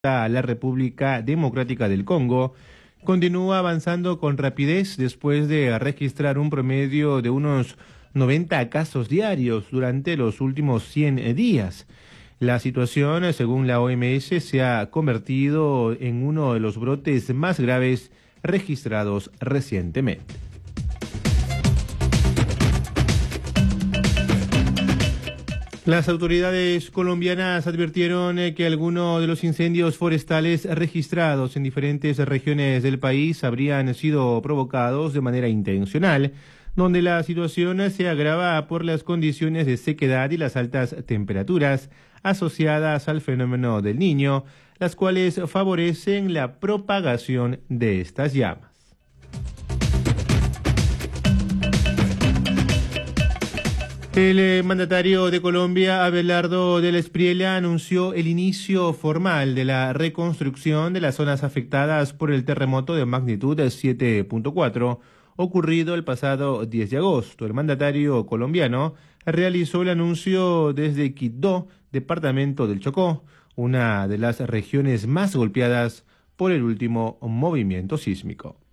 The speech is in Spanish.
a la República Democrática del Congo continúa avanzando con rapidez después de registrar un promedio de unos 90 casos diarios durante los últimos 100 días. La situación, según la OMS, se ha convertido en uno de los brotes más graves registrados recientemente. Las autoridades colombianas advirtieron que algunos de los incendios forestales registrados en diferentes regiones del país habrían sido provocados de manera intencional, donde la situación se agrava por las condiciones de sequedad y las altas temperaturas asociadas al fenómeno del Niño, las cuales favorecen la propagación de estas llamas. El mandatario de Colombia, Abelardo del Espriella, anunció el inicio formal de la reconstrucción de las zonas afectadas por el terremoto de magnitud 7.4 ocurrido el pasado 10 de agosto. El mandatario colombiano realizó el anuncio desde Quibdó, departamento del Chocó, una de las regiones más golpeadas por el último movimiento sísmico.